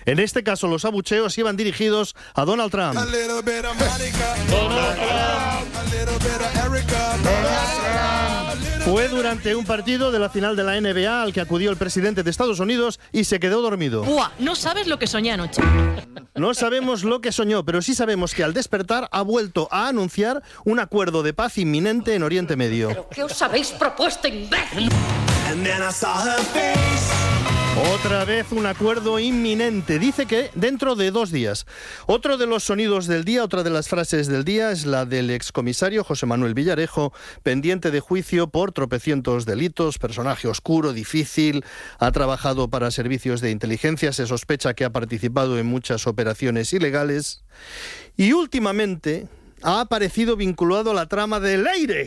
En este caso, los abucheos iban dirigidos a Donald Trump. Fue durante un partido de la final de la NBA al que acudió el presidente de Estados Unidos y se quedó dormido. ¡Buah! No sabes lo que soñé anoche. No sabemos lo que soñó, pero sí sabemos que al despertar ha vuelto a anunciar un acuerdo de paz inminente en Oriente Medio. ¿Pero qué os habéis propuesto, imbécil? Otra vez un acuerdo inminente. Dice que dentro de 2 días. Otro de los sonidos del día, otra de las frases del día es la del excomisario José Manuel Villarejo, pendiente de juicio por tropecientos delitos, personaje oscuro, difícil, ha trabajado para servicios de inteligencia, se sospecha que ha participado en muchas operaciones ilegales y últimamente ha aparecido vinculado a la trama de Leire.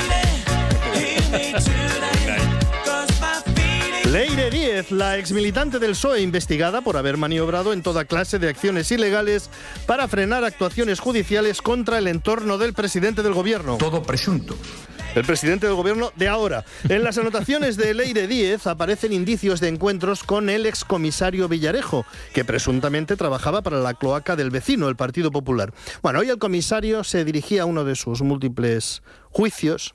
Leire Díez, la exmilitante del PSOE, investigada por haber maniobrado en toda clase de acciones ilegales para frenar actuaciones judiciales contra el entorno del presidente del gobierno. Todo presunto. El presidente del gobierno de ahora. En las anotaciones de Leire Díez aparecen indicios de encuentros con el excomisario Villarejo, que presuntamente trabajaba para la cloaca del vecino, el Partido Popular. Bueno, hoy el comisario se dirigía a uno de sus múltiples juicios.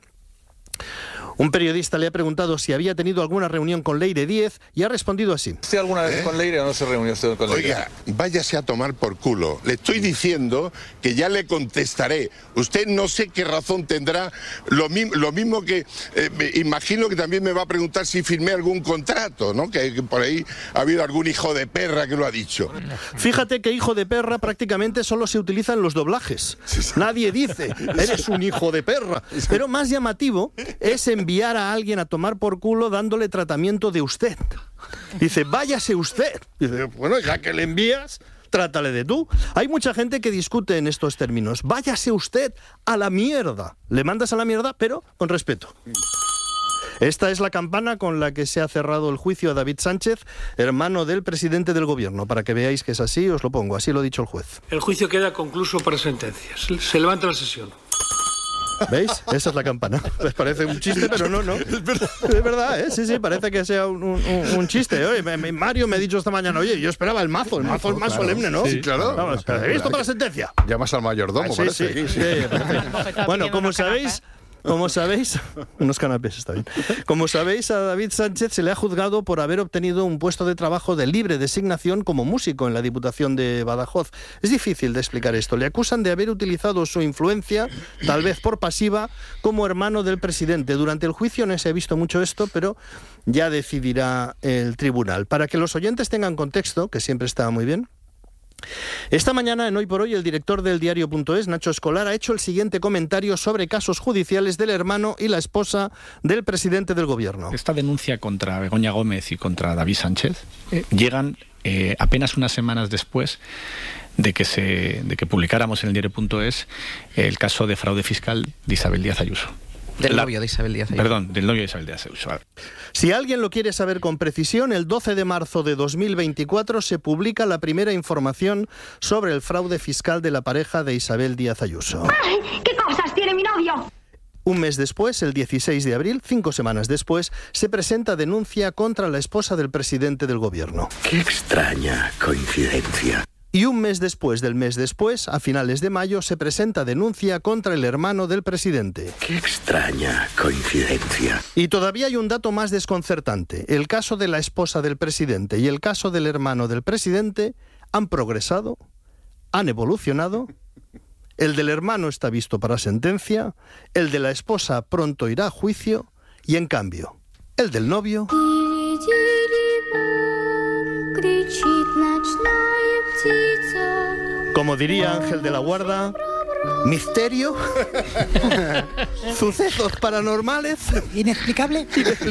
Un periodista le ha preguntado si había tenido alguna reunión con Leire Díez y ha respondido así. ¿Usted alguna vez con Leire o no se reunió usted con Leire? Oiga, váyase a tomar por culo. Le estoy diciendo que ya le contestaré. Usted no sé qué razón tendrá. Lo mismo que imagino que también me va a preguntar si firmé algún contrato, ¿no? Que por ahí ha habido algún hijo de perra que lo ha dicho. Fíjate que hijo de perra prácticamente solo se utiliza en los doblajes. Nadie dice, eres un hijo de perra. Pero más llamativo es enviar a alguien a tomar por culo dándole tratamiento de usted. Dice, váyase usted. Dice, bueno, ya que le envías, trátale de tú. Hay mucha gente que discute en estos términos. Váyase usted a la mierda. Le mandas a la mierda, pero con respeto. Esta es la campana con la que se ha cerrado el juicio a David Sánchez, hermano del presidente del gobierno. Para que veáis que es así, os lo pongo. Así lo ha dicho el juez. El juicio queda concluso para sentencias. Se levanta la sesión. ¿Veis? Esa es la campana. Les parece un chiste, pero no. Es verdad, ¿eh? Sí, parece que sea un chiste. Oye, Mario me ha dicho esta mañana, oye, yo esperaba el mazo es más claro, solemne, ¿no? Sí, claro. Vamos, ¿he visto para la sentencia? Llamas al mayordomo, parece. Sí. Bueno, como sabéis, unos canapés, está bien. Como sabéis, a David Sánchez se le ha juzgado por haber obtenido un puesto de trabajo de libre designación como músico en la Diputación de Badajoz. Es difícil de explicar esto. Le acusan de haber utilizado su influencia, tal vez por pasiva, como hermano del presidente. Durante el juicio no se ha visto mucho esto, pero ya decidirá el tribunal. Para que los oyentes tengan contexto, que siempre está muy bien, esta mañana, en Hoy por Hoy, el director del diario.es, Nacho Escolar, ha hecho el siguiente comentario sobre casos judiciales del hermano y la esposa del presidente del gobierno. Esta denuncia contra Begoña Gómez y contra David Sánchez llegan apenas unas semanas después de que publicáramos en el diario.es el caso de fraude fiscal de Isabel Díaz Ayuso. Del novio de Isabel Díaz Ayuso. Perdón, del novio de Isabel Díaz Ayuso. Si alguien lo quiere saber con precisión, el 12 de marzo de 2024 se publica la primera información sobre el fraude fiscal de la pareja de Isabel Díaz Ayuso. ¡Ay! ¿Qué cosas tiene mi novio? Un mes después, el 16 de abril, 5 semanas después, se presenta denuncia contra la esposa del presidente del gobierno. ¡Qué extraña coincidencia! Y un mes después del mes después, a finales de mayo, se presenta denuncia contra el hermano del presidente. ¡Qué extraña coincidencia! Y todavía hay un dato más desconcertante. El caso de la esposa del presidente y el caso del hermano del presidente han progresado, han evolucionado. El del hermano está visto para sentencia, el de la esposa pronto irá a juicio y, en cambio, el del novio... Como diría Ángel de la Guarda, misterio, sucesos paranormales, inexplicable.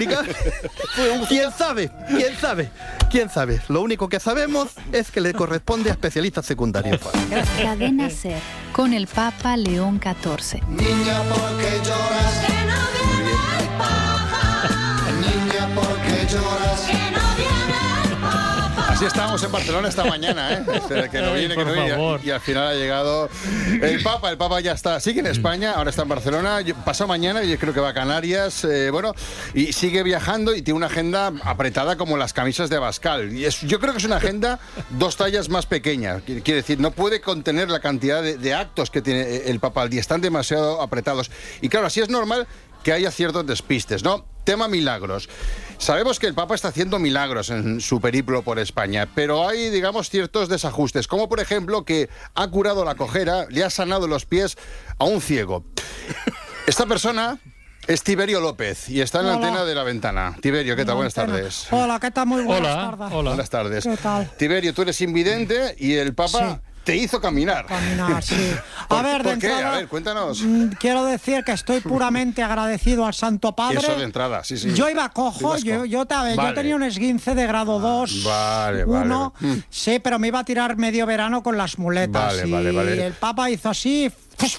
¿Quién sabe? Lo único que sabemos es que le corresponde a especialistas secundarios. Cadena SER, con el Papa León XIV. Niña, ¿por qué lloras? Que no viene el Papa. Niña, ¿por qué lloras? Que no viene el Papa. Así estábamos en Barcelona esta mañana, ¿eh? Que no viene, que no viene. Y al final ha llegado el Papa. El Papa ya está, sigue en España, ahora está en Barcelona. Pasó mañana, yo creo que va a Canarias. Bueno, y sigue viajando y tiene una agenda apretada como las camisas de Abascal. Y yo creo que es una agenda 2 tallas más pequeña. Quiere decir, no puede contener la cantidad de actos que tiene el Papa al día. Están demasiado apretados. Y claro, así es normal que haya ciertos despistes, ¿no? Tema milagros. Sabemos que el Papa está haciendo milagros en su periplo por España, pero hay, digamos, ciertos desajustes, como por ejemplo que ha curado la cojera, le ha sanado los pies a un ciego. Esta persona es Tiberio López y está en la antena de La Ventana. Tiberio, ¿qué tal? Buenas tardes. Hola, ¿qué tal? Muy buenas tardes. Hola. Buenas tardes. ¿Qué tal? Tiberio, tú eres invidente y el Papa... Sí. Te hizo caminar. Caminar, sí. A ver, ¿Por qué? A ver, cuéntanos. Quiero decir que estoy puramente agradecido al Santo Padre. Eso de entrada, sí, sí. Yo iba cojo, yo tenía un esguince de grado 2. Vale. Sí, pero me iba a tirar medio verano con las muletas. Vale. Y el Papa hizo así...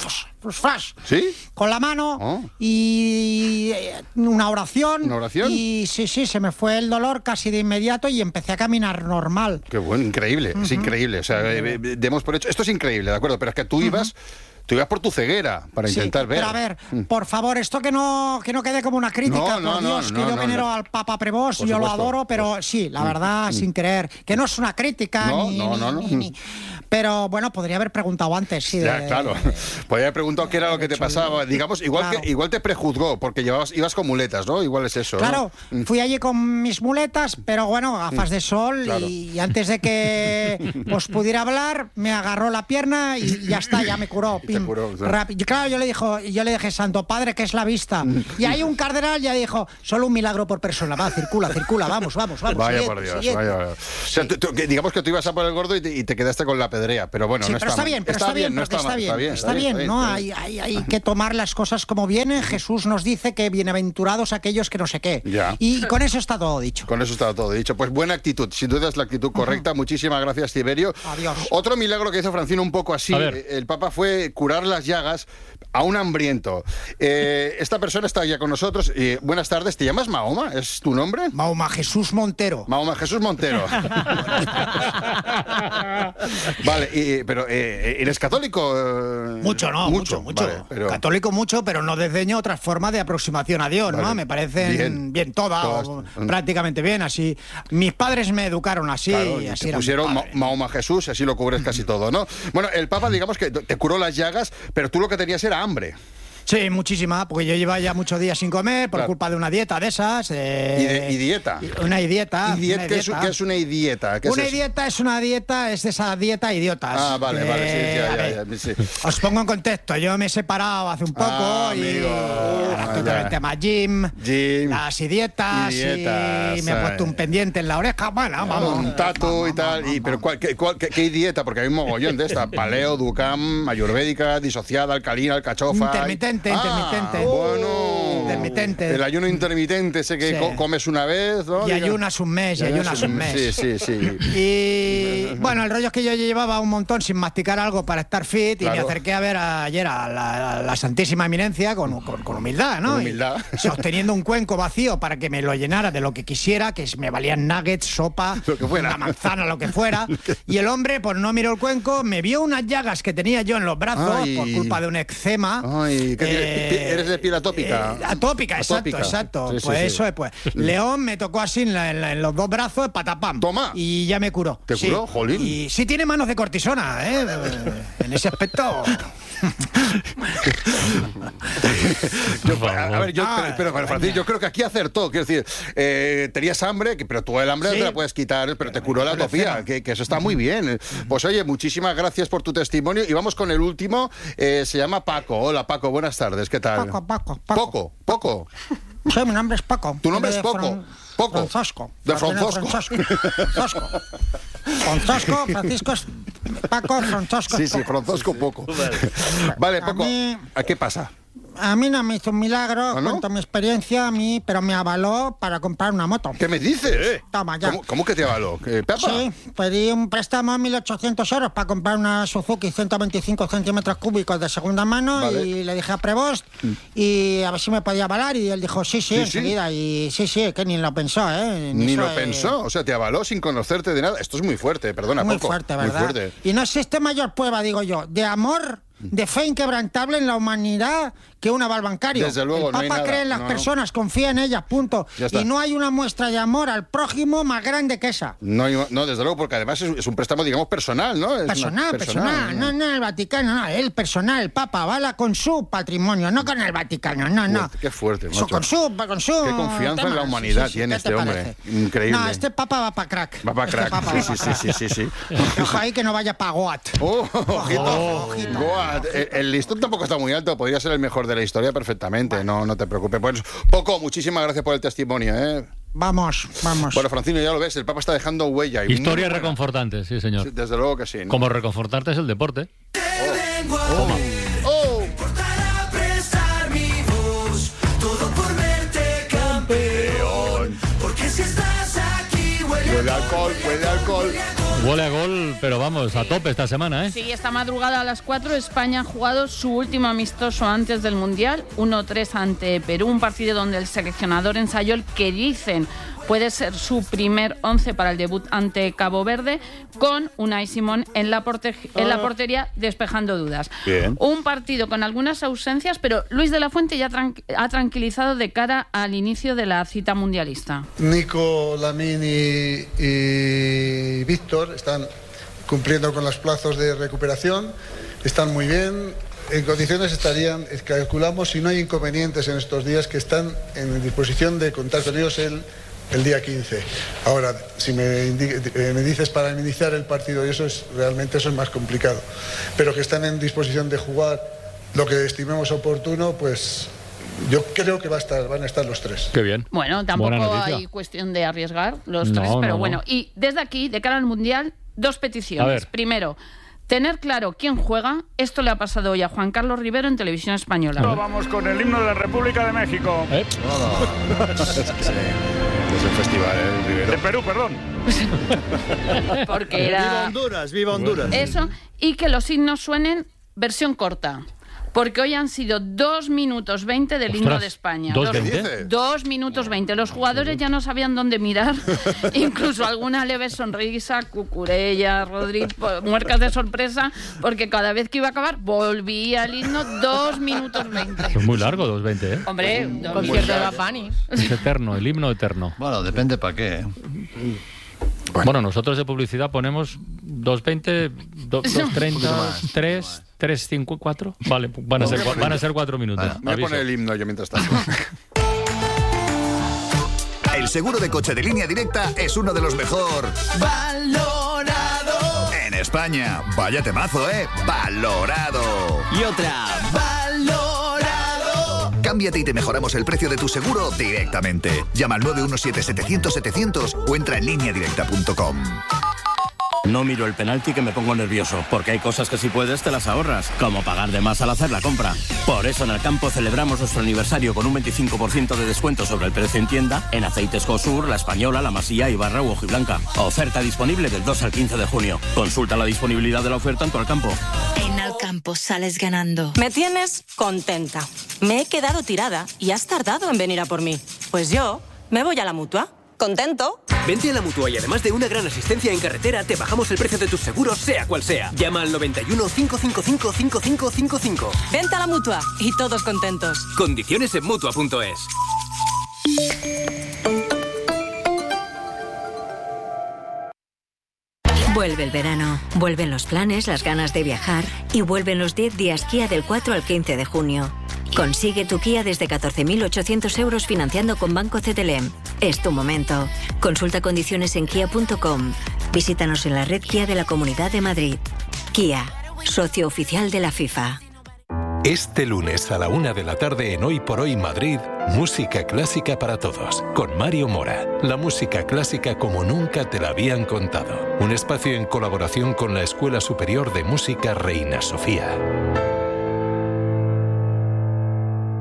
¿Sí? Con la mano y una oración. ¿Una oración? Y sí, se me fue el dolor casi de inmediato y empecé a caminar normal. Qué bueno, increíble, es increíble. O sea, demos por hecho, esto es increíble, ¿de acuerdo? Pero es que tú ibas por tu ceguera para intentar ver. Pero a ver, por favor, esto que no quede como una crítica, por Dios, que yo venero al Papa Prevost, yo lo adoro, pero sí, la verdad, sin creer, que no es una crítica, ni... Pero bueno, podría haber preguntado antes, sí. Claro, podría haber preguntado qué era lo que te pasaba. Digamos, igual te prejuzgó, porque ibas con muletas, ¿no? Igual es eso, claro, ¿no? Fui allí con mis muletas, pero bueno, gafas de sol, y antes de que os pudiera hablar, me agarró la pierna y ya está, ya me curó. Rápido. Claro, yo le dije, Santo Padre, ¿qué es la vista? Y ahí un cardenal ya dijo, solo un milagro por persona, va, circula, vamos. Vaya por Dios, vaya. O sea, digamos que tú ibas a por el gordo y te quedaste con la pedrea, pero bueno, sí, no está bien. Está bien, ¿no? Hay que tomar las cosas como vienen. Jesús nos dice que bienaventurados aquellos que no sé qué. Ya. Y con eso está todo dicho. Pues buena actitud, sin duda es la actitud correcta. Muchísimas gracias, Tiberio. Adiós. Otro milagro que hizo Francino un poco así, el Papa fue curar las llagas a un hambriento. Esta persona está ya con nosotros. Buenas tardes, ¿te llamas Mahoma? ¿Es tu nombre? Mahoma Jesús Montero. Vale, pero ¿eres católico? Mucho. Vale, Católico mucho, pero no desdeño otras formas de aproximación a Dios, ¿no? Me parecen bien todas, prácticamente bien, así. Mis padres me educaron así. Claro, y así te pusieron Mahoma Jesús, así lo cubres casi todo, ¿no? Bueno, el Papa, digamos que te curó las llagas, pero tú lo que tenías era hambre. Sí, muchísima, porque yo llevaba ya muchos días sin comer por culpa de una dieta de esas. ¿Y dieta? Una dieta. ¿Qué es una idieta? Es de esa dieta idiotas. Ah, vale, sí. Os pongo en contexto, yo me he separado hace un poco y totalmente más gym, las dietas y me he puesto un pendiente en la oreja, bueno, vamos. Un tatu y tal, pero ¿qué dieta? Porque hay un mogollón de esta, paleo, ducam, ayurvédica, disociada, alcalina, alcachofa... Intermitente. Bueno. Intermitente. El ayuno intermitente, ese que comes una vez, ¿no? Y ayunas un mes, Sí. Y bueno, el rollo es que yo llevaba un montón sin masticar algo para estar fit y me acerqué a ver ayer a la Santísima Eminencia con humildad, ¿no? Con humildad. Sosteniendo un cuenco vacío para que me lo llenara de lo que quisiera, que me valían nuggets, sopa, una manzana, lo que fuera. Y el hombre, pues no miró el cuenco, me vio unas llagas que tenía yo en los brazos por culpa de un eczema. ¿Eres de piel atópica? Atópica, exacto. Sí, eso es, pues. León me tocó así en los 2 brazos, patapam. Toma. Y ya me curó. ¿Te curó? Jolín. Y sí tiene manos de cortisona, en ese aspecto. Pero Francisco, yo creo que aquí acertó. Quiero decir, tenías hambre, pero tú el hambre no te la puedes quitar, pero te curó la atopía, que eso está muy bien. Pues oye, muchísimas gracias por tu testimonio. Y vamos con el último, se llama Paco. Hola Paco, buenas tardes, ¿qué tal? Paco. Sí, mi nombre es Paco. ¿Tu nombre es Paco? Francisco. De Francisco. Francisco es Paco, Francisco es Francisco poco. Vale, Paco, ¿a qué pasa? A mí no me hizo un milagro, ¿no? cuanto a mi experiencia, a mí, pero me avaló para comprar una moto. ¿Qué me dices? Toma, ya. ¿Cómo que te avaló? ¿Pepa? Sí, pedí un préstamo de 1.800 euros para comprar una Suzuki 125 centímetros cúbicos de segunda mano, vale. Y le dije a Prevost y a ver si me podía avalar y él dijo sí, enseguida. ¿Sí? Y sí, que ni lo pensó, ¿eh? Ni lo pensó, o sea, te avaló sin conocerte de nada. Esto es muy fuerte, perdona, muy poco. Fuerte, ¿verdad? Muy fuerte. Y no existe mayor prueba, digo yo, de amor, de fe inquebrantable en la humanidad que un aval bancario. Desde luego, el Papa cree en las personas, confía en ellas, punto. Y no hay una muestra de amor al prójimo más grande que esa. No, desde luego, porque además es un préstamo, digamos, personal, ¿no? Personal. No el Vaticano, no, el personal, el Papa avala con su patrimonio, no con el Vaticano, no. Qué fuerte, macho. Con su Qué confianza en la humanidad tiene este hombre. Increíble. No, este Papa va para crack. Va para crack, sí. Ojo ahí que no vaya para Goat. Ojito. Goat. El listón tampoco está muy alto, podría ser el mejor de la historia perfectamente, no te preocupes. Pues Poco, muchísimas gracias por el testimonio, ¿eh? Vamos. Bueno, Francino, ya lo ves, el Papa está dejando huella. Historia reconfortante, sí, señor. Sí, desde luego que sí, ¿no? Como reconfortarte es el deporte. Toma. Porque si estás aquí huele alcohol. Huele a gol, pero vamos, a tope esta semana, ¿eh? Sí, esta madrugada a las 4 España ha jugado su último amistoso antes del Mundial, 1-3 ante Perú, un partido donde el seleccionador ensayó el que dicen puede ser su primer 11 para el debut ante Cabo Verde, con Unai Simón en la portería despejando dudas. Bien. Un partido con algunas ausencias, pero Luis de la Fuente ya ha tranquilizado de cara al inicio de la cita mundialista. Nico, Lamine y Víctor están cumpliendo con los plazos de recuperación, están muy bien. En condiciones estarían, calculamos, si no hay inconvenientes en estos días, que están en disposición de contar con ellos el día 15. Ahora, si me dices para iniciar el partido, y eso es más complicado, pero que están en disposición de jugar lo que estimemos oportuno, pues yo creo que van a estar los tres. Qué bien. Bueno, tampoco hay cuestión de arriesgar los tres, pero bueno. Y desde aquí, de cara al Mundial, 2 peticiones. Primero, tener claro quién juega. Esto le ha pasado hoy a Juan Carlos Rivero en Televisión Española. Vamos con el himno de la República de México. Es el festival, Rivero. De Perú, perdón. Porque era... ¡Viva Honduras! Eso, y que los himnos suenen versión corta. Porque hoy han sido 2 minutos 20 del himno de España. 2 minutos 20. Los jugadores ya no sabían dónde mirar. Incluso alguna leve sonrisa, Cucurella, Rodríguez, muercas de sorpresa, porque cada vez que iba a acabar volvía el himno 2 minutos 20. Es muy largo, 2:20, ¿eh? Hombre, un concierto de Bafani. Es eterno, el himno eterno. Bueno, depende para qué. Bueno, nosotros de publicidad ponemos 2:20, 2:30, 3, 3:5, 4. Vale, van a ser 4 minutos. Voy a poner el himno yo mientras tanto. El seguro de coche de Línea Directa es uno de los mejor valorado en España. Vaya temazo, valorado. Y otra, valorado. Cámbiate y te mejoramos el precio de tu seguro directamente. Llama al 917-700-700 o entra en lineadirecta.com. No miro el penalti que me pongo nervioso, porque hay cosas que si puedes te las ahorras, como pagar de más al hacer la compra. Por eso en Alcampo celebramos nuestro aniversario con un 25% de descuento sobre el precio en tienda en aceites Cosur, La Española, La Masía, Ibarra u Hojiblanca. Oferta disponible del 2 al 15 de junio. Consulta la disponibilidad de la oferta en tu Alcampo. En Alcampo sales ganando. Me tienes contenta. Me he quedado tirada y has tardado en venir a por mí. Pues yo me voy a la Mutua. ¿Contento? Vente a la Mutua y además de una gran asistencia en carretera, te bajamos el precio de tus seguros, sea cual sea. Llama al 91 555 5555. Vente a la Mutua y todos contentos. Condiciones en Mutua.es. Vuelve el verano, vuelven los planes, las ganas de viajar y vuelven los 10 días Kia del 4 al 15 de junio. Consigue tu Kia desde 14.800 euros financiando con Banco CTLM. Es tu momento. Consulta condiciones en kia.com. Visítanos en la red Kia de la Comunidad de Madrid. Kia, socio oficial de la FIFA. Este lunes a la 1 de la tarde en Hoy por Hoy Madrid, música clásica para todos, con Mario Mora. La música clásica como nunca te la habían contado. Un espacio en colaboración con la Escuela Superior de Música Reina Sofía.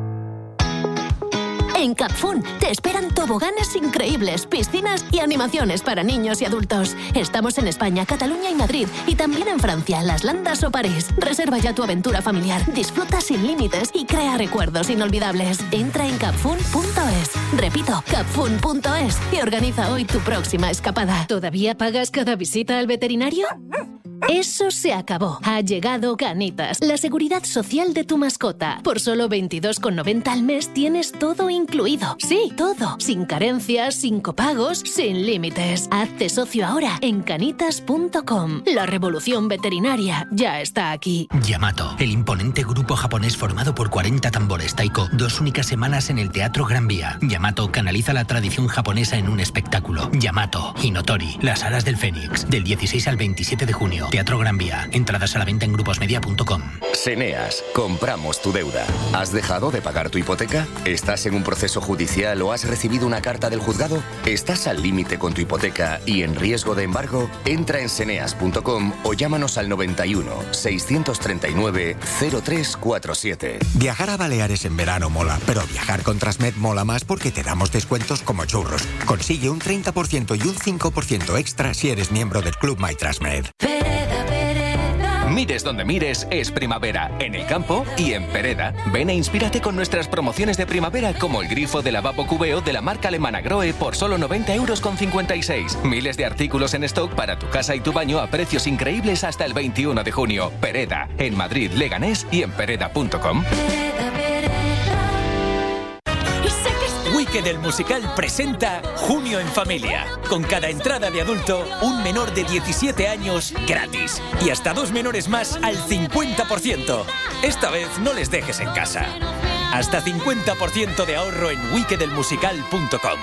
Capfun te esperan toboganes increíbles, piscinas y animaciones para niños y adultos. Estamos en España, Cataluña y Madrid, y también en Francia, Las Landas o París. Reserva ya tu aventura familiar, disfruta sin límites y crea recuerdos inolvidables. Entra en capfun.es. Repito, capfun.es y organiza hoy tu próxima escapada. ¿Todavía pagas cada visita al veterinario? Eso se acabó. Ha llegado Canitas, la seguridad social de tu mascota. Por solo 22,90 al mes tienes todo incluido. Sí, todo. Sin carencias, sin copagos, sin límites. Hazte socio ahora en canitas.com. La revolución veterinaria ya está aquí. Yamato, el imponente grupo japonés formado por 40 tambores taiko, 2 únicas semanas en el Teatro Gran Vía. Yamato canaliza la tradición japonesa en un espectáculo. Yamato, Hinotori, las alas del Fénix, del 16 al 27 de junio. Teatro Gran Vía. Entradas a la venta en gruposmedia.com. Seneas, compramos tu deuda. ¿Has dejado de pagar tu hipoteca? ¿Estás en un proceso judicial o has recibido una carta del juzgado? ¿Estás al límite con tu hipoteca y en riesgo de embargo? Entra en seneas.com o llámanos al 91 639 0347. Viajar a Baleares en verano mola, pero viajar con Transmed mola más porque te damos descuentos como churros. Consigue un 30% y un 5% extra si eres miembro del Club MyTransmed. Mires donde mires, es primavera, en el campo y en Pereda. Ven e inspírate con nuestras promociones de primavera, como el grifo de lavabo cubeo de la marca alemana Grohe por solo 90,56 €. Miles de artículos en stock para tu casa y tu baño a precios increíbles hasta el 21 de junio. Pereda, en Madrid, Leganés y en pereda.com. Wicked el musical presenta Junio en Familia. Con cada entrada de adulto, un menor de 17 años gratis. Y hasta 2 menores más al 50%. Esta vez no les dejes en casa. Hasta 50% de ahorro en wickedelmusical.com.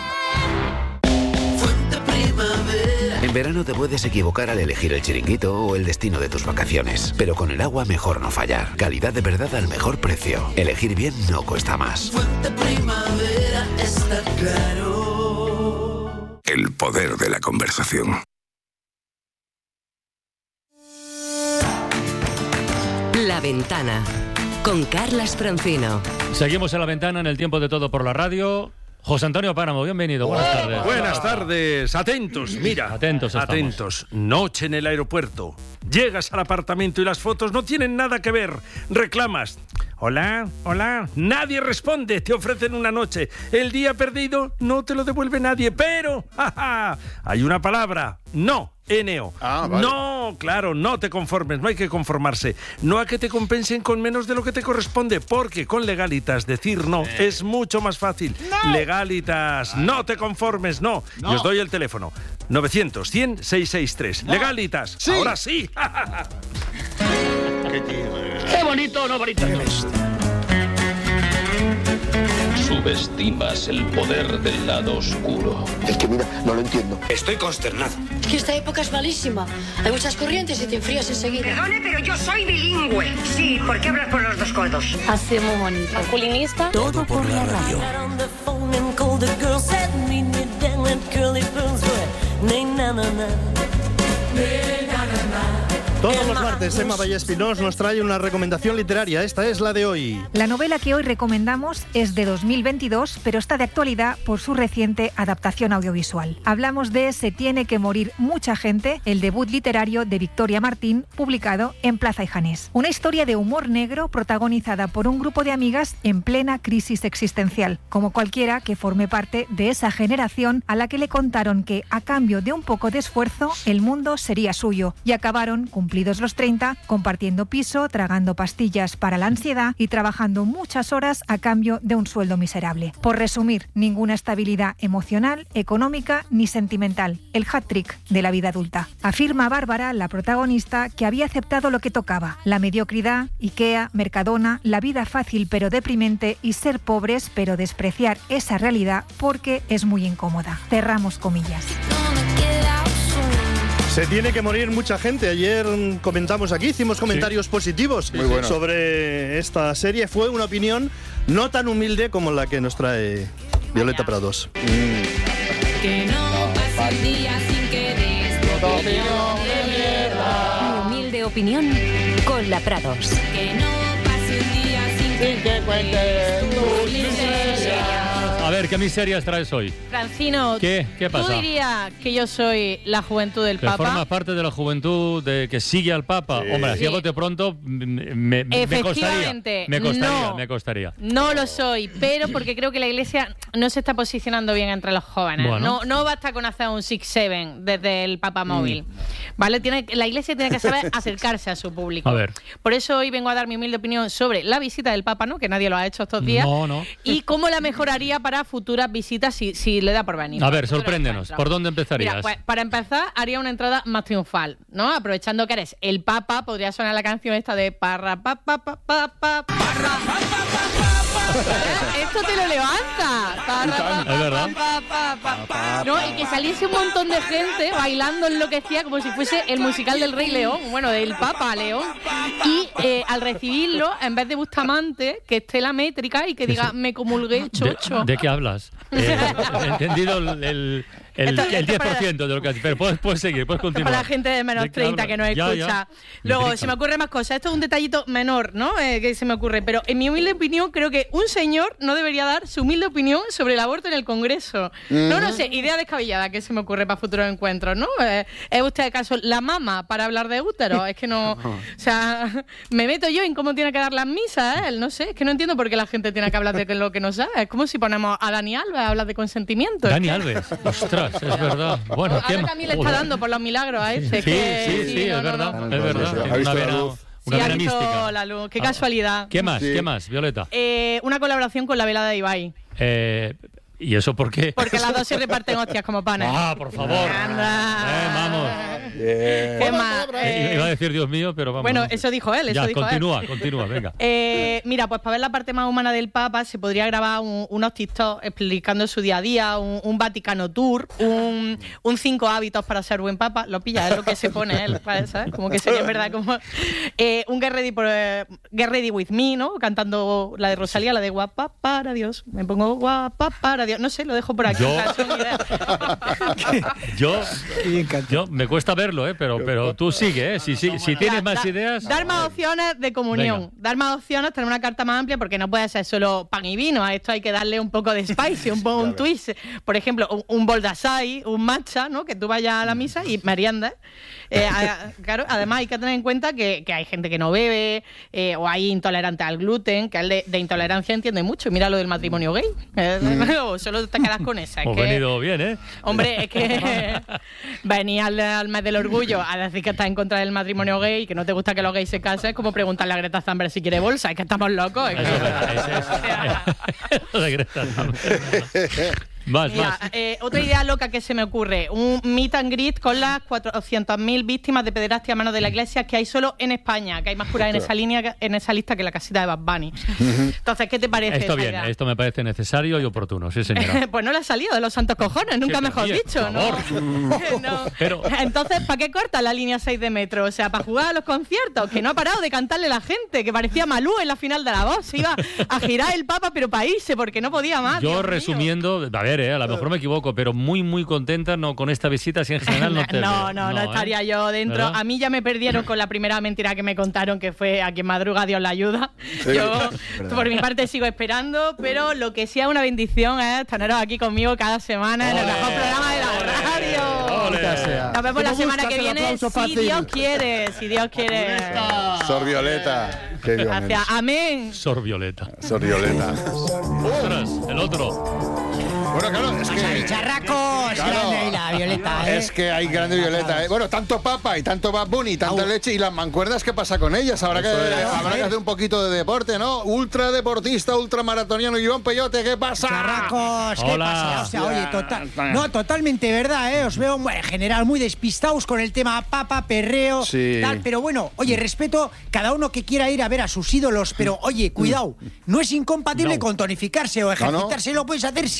En verano te puedes equivocar al elegir el chiringuito o el destino de tus vacaciones. Pero con el agua mejor no fallar. Calidad de verdad al mejor precio. Elegir bien no cuesta más. Fuente Primavera está claro. El poder de la conversación. La Ventana, con Carlas Francino. Seguimos en La Ventana en el tiempo de Todo por la Radio. José Antonio Páramo, bienvenido, buenas tardes. Buenas tardes, atentos, mira. Atentos. Noche en el aeropuerto. Llegas al apartamento y las fotos no tienen nada que ver. Reclamas. Hola. Nadie responde. Te ofrecen una noche. El día perdido no te lo devuelve nadie. Pero, hay una palabra. No. N-O. Vale. No, claro, no te conformes, no hay que conformarse. No a que te compensen con menos de lo que te corresponde, porque con Legalitas decir no es mucho más fácil. No. Legalitas, no te conformes, no. Y os doy el teléfono. 900-100-663. No. Legalitas, sí. Ahora sí. Qué bonito, no bonito. Subestimas el poder del lado oscuro. Es que mira, no lo entiendo. Estoy consternado. Es que esta época es malísima. Hay muchas corrientes y te enfrías enseguida. Perdone, pero yo soy bilingüe. Sí, ¿por qué hablas por los dos codos? Hacemos bonito. Masculinista. Todo por la radio. Todos los martes, Emma Vallespinós nos trae una recomendación literaria. Esta es la de hoy. La novela que hoy recomendamos es de 2022, pero está de actualidad por su reciente adaptación audiovisual. Hablamos de Se tiene que morir mucha gente, el debut literario de Victoria Martín, publicado en Plaza y Janés. Una historia de humor negro protagonizada por un grupo de amigas en plena crisis existencial, como cualquiera que forme parte de esa generación a la que le contaron que, a cambio de un poco de esfuerzo, el mundo sería suyo, y acabaron cumplidos los 30, compartiendo piso, tragando pastillas para la ansiedad y trabajando muchas horas a cambio de un sueldo miserable. Por resumir, ninguna estabilidad emocional, económica ni sentimental. El hat-trick de la vida adulta. Afirma Bárbara, la protagonista, que había aceptado lo que tocaba. La mediocridad, Ikea, Mercadona, la vida fácil pero deprimente y ser pobres pero despreciar esa realidad porque es muy incómoda. Cerramos comillas. Se tiene que morir mucha gente. Ayer comentamos aquí, hicimos comentarios positivos sobre esta serie. Fue una opinión no tan humilde como la que nos trae Violeta Prados. Que no pase un día sin que des tu opinión de mierda. Mi humilde opinión con la Prados. Que no pase un día sin que cuentes tu miseria. A ver, ¿qué miserias traes hoy? Francino, ¿Qué pasa? ¿Tú dirías que yo soy la juventud del ¿Que Papa? formas parte de la juventud que sigue al Papa? Sí. Hombre, así Sí. a bote pronto me costaría. No lo soy, pero porque creo que la Iglesia no se está posicionando bien entre los jóvenes. Bueno. No basta con hacer un 6-7 desde el Papa móvil. ¿Vale? La Iglesia tiene que saber acercarse a su público. A ver. Por eso hoy vengo a dar mi humilde opinión sobre la visita del Papa, ¿no? Que nadie lo ha hecho estos días. No. Y cómo la mejoraría para futuras visitas si le da por venir. A ver, sorpréndenos. ¿Por dónde empezarías? Mira, pues para empezar haría una entrada más triunfal, ¿no? Aprovechando que eres el Papa, podría sonar la canción esta de parra pa pa pa pa pa parra. Esto te lo levanta. Es verdad. No, y que saliese un montón de gente bailando enloquecida como si fuese el musical del Rey León, bueno, del Papa León. Y al recibirlo, en vez de Bustamante, que esté la métrica y que diga, me comulgué chocho. ¿De qué hablas? He entendido el 10% de lo que has dicho. Pero puedes seguir, puedes continuar. Para la gente de menos 30 que nos escucha. Ya. Luego, se me ocurren más cosas. Esto es un detallito menor, ¿no? Que se me ocurre. Pero en mi humilde opinión, creo que un señor no debería dar su humilde opinión sobre el aborto en el Congreso. No sé, idea descabellada que se me ocurre para futuros encuentros, ¿no? ¿Es usted acaso la mama para hablar de útero? Es que no... O sea, me meto yo en cómo tiene que dar las misas, él. No sé, es que no entiendo por qué la gente tiene que hablar de lo que no sabe. Es como si ponemos a Dani Alves a hablar de consentimiento. Dani Alves, ostras, es verdad. Bueno, ahora también le está dando por los milagros a este. Sí, es verdad. Es verdad. ¿Ha visto la luz? Una vena ha visto mística. la luz. Qué casualidad. ¿Qué más, Violeta? Una colaboración con la velada de Ibai. ¿Y eso por qué? Porque las dos se reparten hostias como panes. Por favor. Anda. Vamos. ¿Qué más? Iba a decir Dios mío, pero vamos. Bueno, eso dijo él. Continúa, venga. Mira, pues para ver la parte más humana del Papa se podría grabar unos TikTok explicando su día a día, un Vaticano Tour, un 5 hábitos para ser buen Papa. Lo pilla, es lo que se pone él, ¿sabes? Como que sería en verdad como... un Get Ready With Me, ¿no? Cantando la de Rosalía, la de guapa para Dios. Me pongo guapa para Dios. No sé, lo dejo por aquí. Yo me cuesta verlo, pero tú sigue, si tienes más ideas. Dar más opciones de comunión. Venga. Dar más opciones, tener una carta más amplia, porque no puede ser solo pan y vino. A esto hay que darle un poco de spicy, un twist. Por ejemplo, un bol de açaí, un matcha, ¿no? Que tú vayas a la misa y meriendas. Claro, además hay que tener en cuenta que hay gente que no bebe o hay intolerantes al gluten, que él de intolerancia entiende mucho. Y mira lo del matrimonio gay. O solo te quedas con esa. Hemos venido bien, ¿eh? Hombre, es que venir al mes del orgullo a decir que estás en contra del matrimonio gay y que no te gusta que los gays se casen, es como preguntarle a Greta Thunberg si quiere bolsa. Es que estamos locos. Es Eso de Greta Thunberg. Mira, otra idea loca que se me ocurre, un meet and greet con las 400.000 víctimas de pederastia a manos de la Iglesia que hay solo en España, que hay más curas en esa lista que la casita de Bad Bunny. Entonces, ¿qué te parece Esto esa bien, idea? esto me parece necesario y oportuno, sí señora. Pues no le ha salido de los santos cojones, nunca mejor dicho, ¿no? No. Pero... Entonces, ¿para qué corta la línea 6 de metro? O sea, para jugar a los conciertos, que no ha parado de cantarle la gente, que parecía Malú en la final de La Voz, se iba a girar el Papa pero para irse, porque no podía más. Yo resumiendo, a ver, a lo mejor me equivoco, pero muy contenta con esta visita, si en general no te no estaría yo dentro. ¿Verdad? A mí ya me perdieron con la primera mentira que me contaron, que fue a quien madruga Dios la ayuda. Sí, Yo, por mi parte, sigo esperando, pero lo que sí es una bendición es teneros aquí conmigo cada semana en el mejor programa de la radio. Nos vemos la semana que viene, si Dios quiere. Si Dios quiere. Sor Violeta. Gracias. Amén. Sor Violeta. Ostras, el otro. Bueno, claro, es que... Bicharraco, es grande ahí la Violeta, ¿eh? Es que hay grande Violeta, ¿eh? Bueno, tanto Papa y tanto Bad Bunny y tanta leche. ¿Y las mancuernas qué pasa con ellas? Habrá que hacer un poquito de deporte, ¿no? Ultradeportista, ultramaratoniano Iván Peyote, ¿qué pasa? Bicharracos, ¿qué pasa? O sea, oye, totalmente verdad, ¿eh? Os veo en general muy despistados con el tema Papa, perreo, tal. Pero bueno, oye, respeto cada uno que quiera ir a ver a sus ídolos, pero oye, cuidado, no es incompatible con tonificarse o ejercitarse, lo puedes hacer siempre, ¿eh?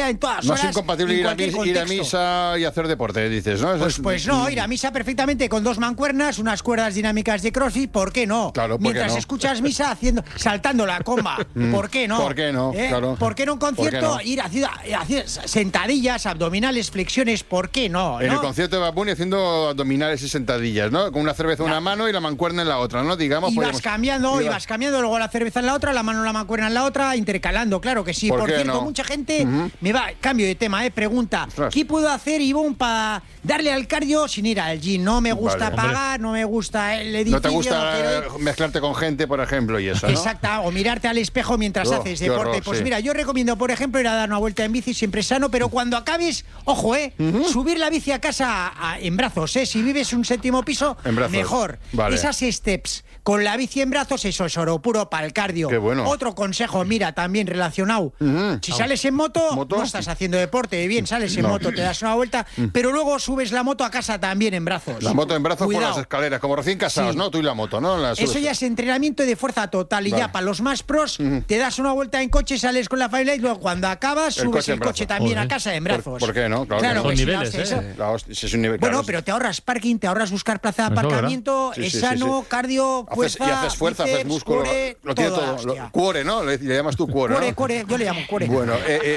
sea en todas no horas. No es incompatible ir a misa y hacer deporte, dices, ¿no? Pues no, ir a misa perfectamente con 2 mancuernas, unas cuerdas dinámicas de CrossFit, ¿por qué no? Claro, mientras escuchas misa saltando la comba, ¿por qué no? ¿Por qué no? Claro. ¿Por qué no un concierto ir haciendo sentadillas, abdominales, flexiones, ¿por qué no? En el concierto de Bad Bunny haciendo abdominales y sentadillas, ¿no? Con una cerveza en una mano y la mancuerna en la otra, ¿no? Digamos, y vas cambiando, luego la cerveza en la otra, la mano en la mancuerna en la otra, intercalando, claro que sí. Por cierto, mucha gente me va, cambio de tema, pregunta, ¿qué puedo hacer, Ivonne, para darle al cardio sin ir al gym? No me gusta pagar, no me gusta el edificio. No te gusta mezclarte con gente, por ejemplo, y eso, ¿no? Exacto, o mirarte al espejo mientras haces deporte. Pues mira, yo recomiendo, por ejemplo, ir a dar una vuelta en bici, siempre sano, pero cuando acabes, ojo, subir la bici a casa en brazos, si vives un 7º piso, mejor. Vale. Esas steps con la bici en brazos, eso es oro puro para el cardio. Qué bueno. Otro consejo, mira, también relacionado. Si sales en moto, no estás haciendo deporte, bien, sales en moto, te das una vuelta, pero luego subes la moto a casa también en brazos. La moto en brazos por las escaleras, como recién casados, ¿no? Tú y la moto, ¿no? Eso ya es entrenamiento de fuerza total. Y ya para los más pros, te das una vuelta en coche, sales con la familia y luego cuando acabas, subes el coche también a casa en brazos. ¿Por qué no? Claro son niveles, es un nivel, bueno, pero te ahorras parking, te ahorras buscar plaza de aparcamiento, es sano, cardio, fuerza. Y haces fuerza, haces músculo. Lo tiene todo. Cuore, ¿no? Le llamas tú cuore, ¿no? Cuore, yo le llamo cuore. Bueno,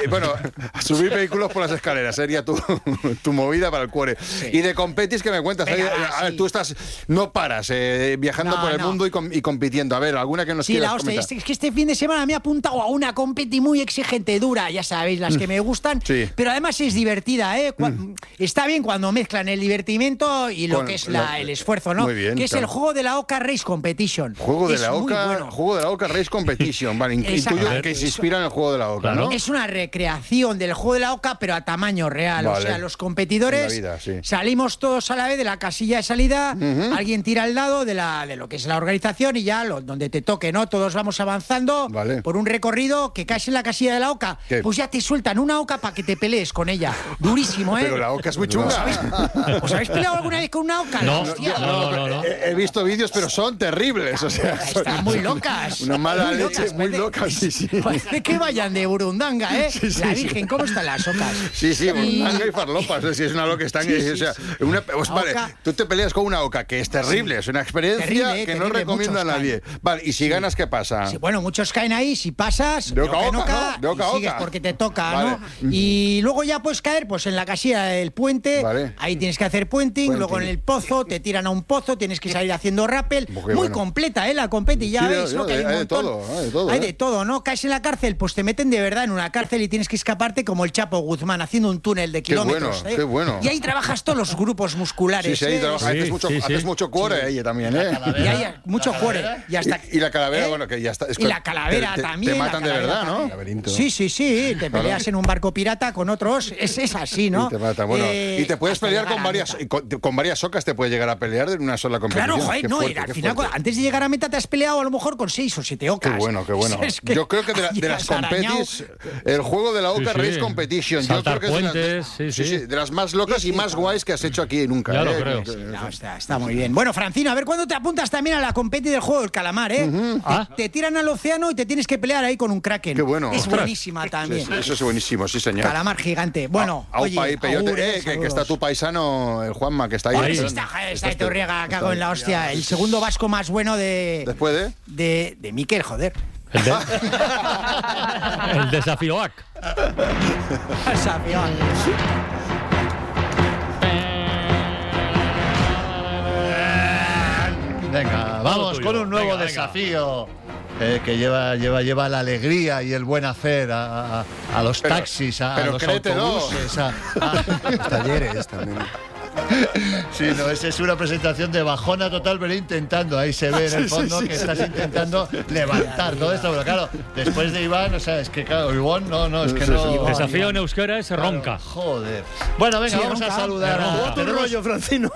subir vehículos por las escaleras sería tu movida para el cuore. Sí. Y de competis, ¿qué me cuentas? A ver, tú no paras viajando por el mundo y compitiendo. A ver, alguna que nos quieras comentar. Es que este fin de semana me he apuntado a una competi muy exigente, dura, ya sabéis, las que me gustan, pero además es divertida, Está bien cuando mezclan el divertimento y lo que es el esfuerzo, ¿no? Muy bien, que es el juego de la Oca Race Competition. Juego de la Oca Race Competition. Vale, intuyo que se inspira en el juego de la Oca, ¿no? Es una recreación del juego de la Oca, pero a tamaño real. Vale. O sea, los competidores salimos todos a la vez de la casilla de salida, alguien tira al lado de lo que es la organización y ya donde te toque, ¿no? Todos vamos avanzando por un recorrido que caes en la casilla de la Oca. Pues ya te sueltan una Oca para que te pelees con ella. Durísimo, Pero la Oca es muy chunga. ¿Os habéis peleado alguna vez con una Oca? No. He visto vídeos, pero son terribles. O sea, están muy locas. Una mala leche, muy locas, sí. Parece que vayan de Burundanga, la Virgen, ¿cómo están las ocas? Sí, Burundanga y farlopas. Si es una loca, están. Vale, tú te peleas con una oca, que es terrible, es una experiencia que no recomiendo a nadie. Vale, y si ganas, ¿qué pasa? Sí, bueno, muchos caen ahí, si pasas, de oca a oca, sigues porque te toca, ¿no? Y luego ya puedes caer pues en la casilla del puente, ahí tienes que hacer puenting, luego en el pozo, te tiran a un pozo, tienes que salir haciendo rappel. Muy completa, la competi, ya veis, ¿no? Que hay un montón. Hay de todo, ¿no? Caes en la cárcel, pues te meten de verdad en una cárcel y tienes que escaparte como el Chapo Guzmán, haciendo un túnel de kilómetros. Qué bueno. Y ahí trabajas todos los grupos musculares. Sí, ahí trabajas, haces mucho cuore ahí también, Y hay mucho cuore. Y la calavera, bueno, que ya está. Y la calavera también. Te matan de verdad, ¿no? Sí, te peleas en un barco pirata con otros, es así, ¿no? Y te matan, bueno. Y te puedes pelear con varias ocas, te puedes llegar a pelear en una sola competición. Claro, joder, no, al final, antes de llegar a meta te has peleado a lo mejor con 6 o 7 ocas. Qué bueno. Yo creo que de las competis, el juego de la Oca Race Competition, yo creo que es de las más locas y más guays que has hecho aquí nunca. Ya lo creo. Está muy bien. Bueno, Francino, a ver cuándo te apuntas también a la competi del juego del calamar, Te tiran al océano y te tienes que pelear ahí con un kraken. Qué bueno. Es buenísima también. Eso es buenísimo, sí, señor. Calamar gigante. Bueno, que está tu paisano, el Juanma, que está ahí. Está Torriega, cago en la hostia. El segundo vasco más bueno de... ¿Después de Miquel, joder. El desafío-ac. Venga, vamos con un nuevo desafío que lleva la alegría y el buen hacer a los taxis, a los autobuses, a los talleres también. Sí, no, es una presentación de bajona total, pero intentando, ahí se ve en el fondo que estás intentando levantar todo esto, pero claro, después de Iván, o sea, es que claro, Iván, no, es que no... Desafío en euskera es ronca. Joder. Bueno, venga, vamos a saludar a... Tu rollo, Francino.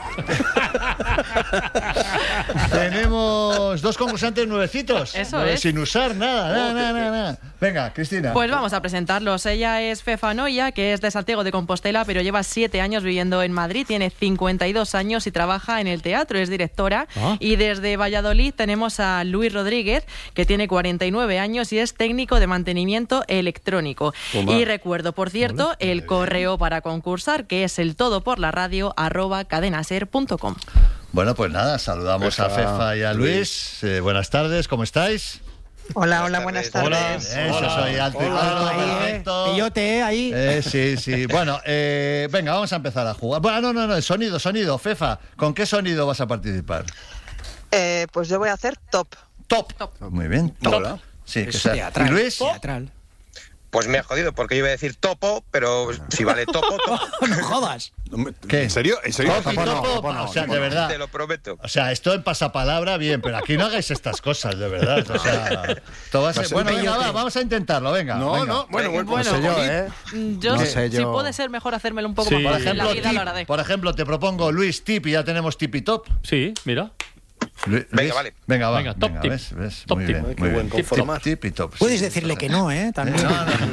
Tenemos 2 concursantes nuevecitos. Eso es. Sin usar nada. Venga, Cristina. Pues vamos a presentarlos. Ella es Fefa Noia, que es de Santiago de Compostela, pero lleva 7 años viviendo en Madrid, tiene 52 años y trabaja en el teatro, es directora. Y desde Valladolid tenemos a Luis Rodríguez, que tiene 49 años y es técnico de mantenimiento electrónico. Y recuerdo, por cierto, el correo para concursar, que es eltodoporlaradio@cadenaser.com. Bueno, pues nada, saludamos a Fefa y a Luis. Buenas tardes, ¿cómo estáis? Hola, buenas tardes. Eso, soy alto y claro, perfecto. Pillote, ahí. Sí. Bueno, venga, vamos a empezar a jugar. Bueno, no, sonido. Fefa, ¿con qué sonido vas a participar? Pues yo voy a hacer top. Top. Muy bien, top. Sí, que sea teatral. ¿Y Luis? Teatral. Pues me ha jodido, porque yo iba a decir topo, pero si vale topo. No jodas. ¿Qué? ¿En serio? Topo. O sea, de verdad. Te lo prometo. O sea, esto en pasapalabra, bien, pero aquí no hagáis estas cosas, de verdad. O sea, esto va a ser... Bueno, venga, vamos a intentarlo, venga. Bueno, no sé yo, ¿eh? Yo, si puede ser mejor hacérmelo un poco más fácil, la vida lo agradezco. Por ejemplo, te propongo Luis Tip y ya tenemos Tip y Top. Sí, mira. Venga, vale. Venga, va. Venga, top tip. ¿Ves? Top muy tip. bien, muy bien. Tip y top. Puedes decirle que no, ¿eh? También.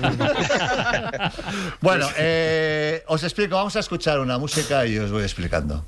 Bueno, os explico. Vamos a escuchar una música y os voy explicando.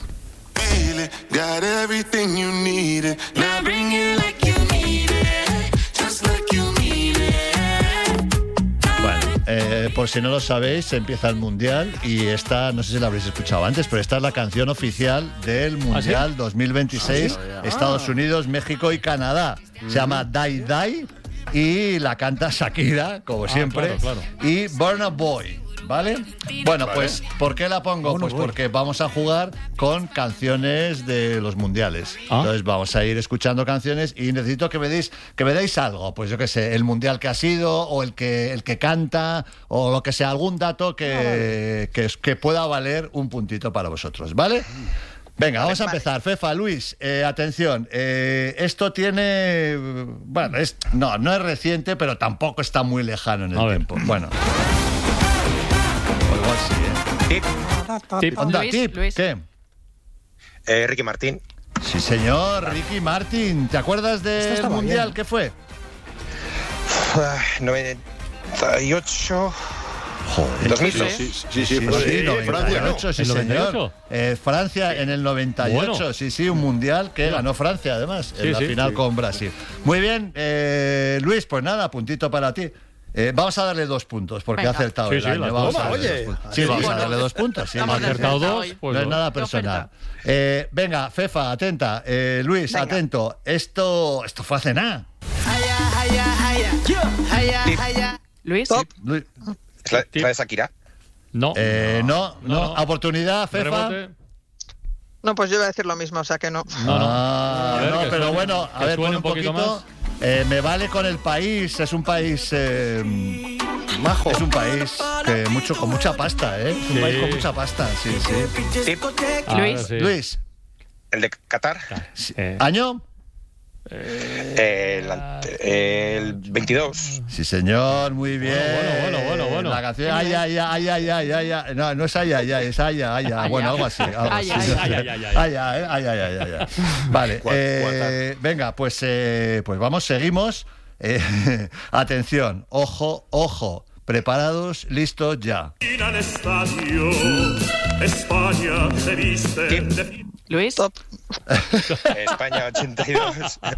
Por si no lo sabéis, empieza el Mundial y esta, no sé si la habréis escuchado antes, pero esta es la canción oficial del Mundial 2026, Estados Unidos, México y Canadá. Se llama Die Die y la canta Shakira, como siempre, claro. Y Burna Boy. ¿Vale? Bueno, pues, ¿por qué la pongo? Pues porque vamos a jugar con canciones de los mundiales. Entonces vamos a ir escuchando canciones y necesito que me deis algo. Pues yo qué sé, el mundial que ha sido, o el que canta, o lo que sea, algún dato que pueda valer un puntito para vosotros, ¿vale? Venga, vamos a empezar. Fefa, Luis, atención. Esto tiene... Bueno, no es reciente, pero tampoco está muy lejano en el tiempo. Bueno... Igual sí, Tip. Onda, Tip. Luis. ¿Qué? Ricky Martin. Sí, señor, Ricky Martin. ¿Te acuerdas del mundial que fue? 98. Joder. 2006. Sí, 98, sí, señor. Francia en el 98, bueno. Sí, un mundial que ganó Francia, además, en la final con Brasil. Muy bien, Luis, pues nada, puntito para ti. Vamos a darle 2 puntos porque ha acertado el año. Vamos a darle 2 puntos. Sí, ha acertado 2. Pues no es nada personal. Venga, Fefa, atenta. Luis, atento. Esto fue hace nada. Luis. ¿Es la de Shakira? No. No. Oportunidad, Fefa. No, pues yo iba a decir lo mismo, o sea que no. No, pero bueno, a ver, pon un poquito más. Me vale con el país, es un país majo. Es un país con mucha pasta, ¿eh? Es un país con mucha pasta, sí. Luis. ¿El de Qatar? ¿Año? El 22. Sí, señor, muy bien. Bueno. La canción ay. No es ay, es ay. Bueno, algo así. Ay. Vale, venga, pues vamos, seguimos. Atención, ojo. Preparados, listos, ya. Luis. España 82.